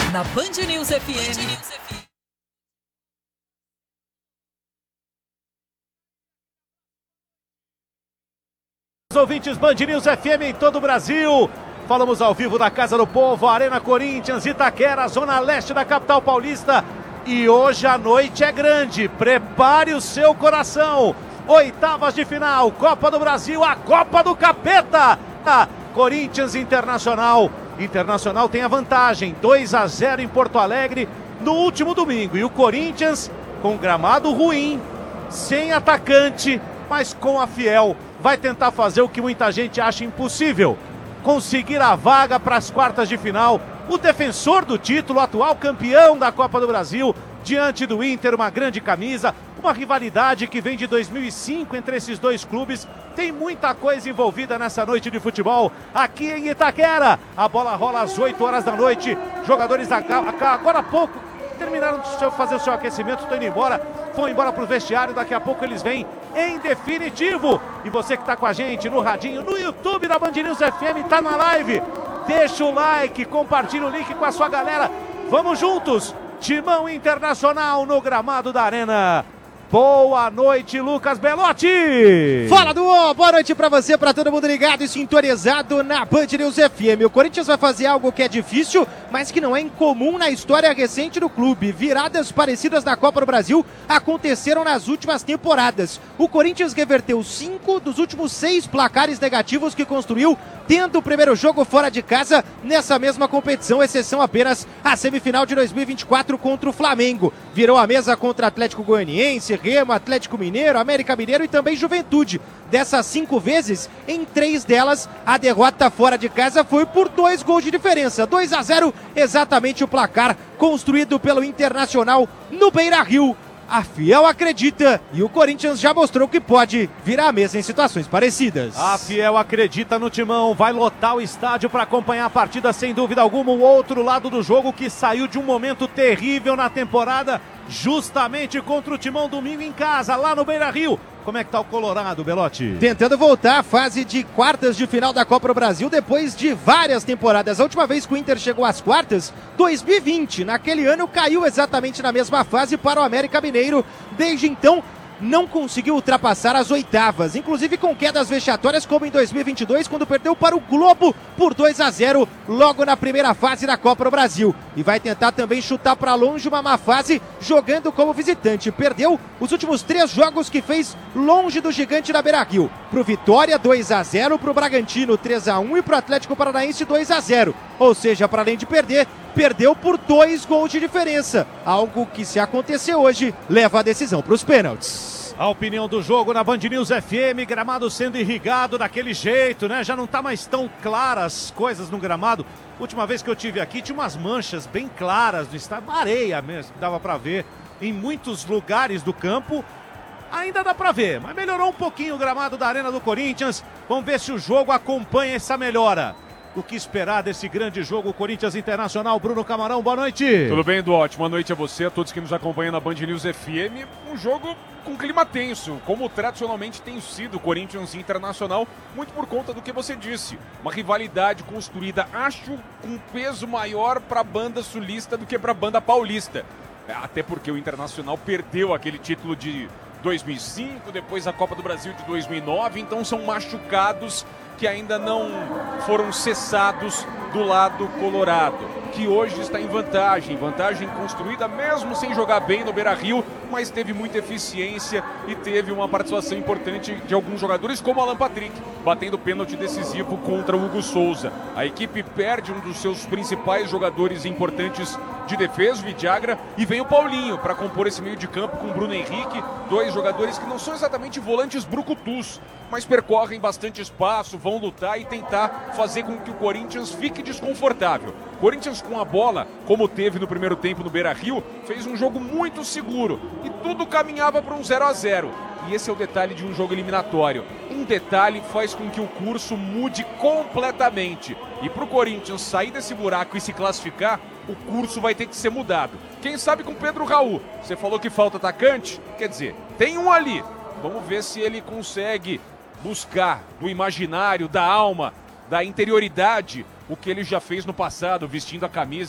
Na Band News FM. Ouvintes Band News FM em todo o Brasil. Falamos ao vivo da Casa do Povo, Arena Corinthians, Itaquera, zona leste da capital paulista. E hoje a noite é grande. Prepare o seu coração. Oitavas de final, Copa do Brasil, a Copa do Capeta. Corinthians Internacional. Internacional tem a vantagem, 2-0 em Porto Alegre no último domingo. E o Corinthians com gramado ruim, sem atacante, mas com a Fiel. Vai tentar fazer o que muita gente acha impossível. Conseguir a vaga para as quartas de final. O defensor do título, atual campeão da Copa do Brasil, diante do Inter, uma grande camisa. Uma rivalidade que vem de 2005 entre esses dois clubes. Tem muita coisa envolvida nessa noite de futebol aqui em Itaquera. A bola rola às 8 horas da noite. Jogadores agora há pouco terminaram de fazer o seu aquecimento, estão indo embora. Vão embora para o vestiário, daqui a pouco eles vêm em definitivo. E você que está com a gente no radinho, no YouTube da Band News FM, está na live. Deixa o like, compartilha o link com a sua galera. Vamos juntos. Timão Internacional no gramado da Arena. Boa noite, Lucas Belotti! Fala, Duô! Boa noite pra você, pra todo mundo ligado e sintonizado na Band News FM. O Corinthians vai fazer algo que é difícil, mas que não é incomum na história recente do clube. Viradas parecidas na Copa do Brasil aconteceram nas últimas temporadas. O Corinthians reverteu 5 dos últimos 6 placares negativos que construiu, tendo o primeiro jogo fora de casa nessa mesma competição, exceção apenas a semifinal de 2024 contra o Flamengo. Virou a mesa contra Atlético Goianiense, Remo, Atlético Mineiro, América Mineiro e também Juventude. Dessas 5 vezes, em 3 delas, a derrota fora de casa foi por 2 gols de diferença. 2-0, exatamente o placar construído pelo Internacional no Beira-Rio. A Fiel acredita e o Corinthians já mostrou que pode virar a mesa em situações parecidas. A Fiel acredita no Timão, vai lotar o estádio para acompanhar a partida sem dúvida alguma. O outro lado do jogo que saiu de um momento terrível na temporada, justamente contra o Timão domingo em casa, lá no Beira-Rio. Como é que tá o Colorado, Belotti? Tentando voltar à fase de quartas de final da Copa do Brasil depois de várias temporadas. A última vez que o Inter chegou às quartas, 2020. Naquele ano caiu exatamente na mesma fase para o América Mineiro. Desde então, não conseguiu ultrapassar as oitavas, inclusive com quedas vexatórias como em 2022, quando perdeu para o Globo por 2-0 logo na primeira fase da Copa do Brasil. E vai tentar também chutar para longe uma má fase jogando como visitante. Perdeu os últimos 3 jogos que fez longe do gigante da Beira-Rio. Pro Vitória 2-0, pro Bragantino 3-1 e pro Atlético Paranaense 2-0. Ou seja, para além de perder, perdeu por 2 gols de diferença. Algo que, se acontecer hoje, leva a decisão para os pênaltis. A opinião do jogo na Band News FM, gramado sendo irrigado daquele jeito, né? Já não tá mais tão claras as coisas no gramado. Última vez que eu tive aqui, tinha umas manchas bem claras no estádio, uma areia mesmo, que dava para ver em muitos lugares do campo. Ainda dá para ver, mas melhorou um pouquinho o gramado da Arena do Corinthians. Vamos ver se o jogo acompanha essa melhora. O que esperar desse grande jogo, Corinthians Internacional? Bruno Camarão, boa noite. Tudo bem, Edu? Ótima noite a você, a todos que nos acompanham na Band News FM. Um jogo com clima tenso, como tradicionalmente tem sido o Corinthians Internacional, muito por conta do que você disse. Uma rivalidade construída, acho, com peso maior para a banda sulista do que para a banda paulista. Até porque o Internacional perdeu aquele título de 2005, depois a Copa do Brasil de 2009, então são machucados que ainda não foram cessados do lado colorado, que hoje está em vantagem construída mesmo sem jogar bem no Beira-Rio, mas teve muita eficiência e teve uma participação importante de alguns jogadores, como Alan Patrick, batendo pênalti decisivo contra o Hugo Souza. A equipe perde um dos seus principais jogadores importantes de defesa, o Vidiagra, e vem o Paulinho para compor esse meio de campo com o Bruno Henrique, 2 jogadores que não são exatamente volantes brucutus, mas percorrem bastante espaço, vão lutar e tentar fazer com que o Corinthians fique desconfortável. Corinthians com a bola, como teve no primeiro tempo no Beira-Rio, fez um jogo muito seguro e tudo caminhava para um 0-0. E esse é o detalhe de um jogo eliminatório. Um detalhe faz com que o curso mude completamente. E para o Corinthians sair desse buraco e se classificar, o curso vai ter que ser mudado. Quem sabe com Pedro Raul. Você falou que falta atacante? Quer dizer, tem um ali. Vamos ver se ele consegue buscar do imaginário, da alma, da interioridade, o que ele já fez no passado, vestindo a camisa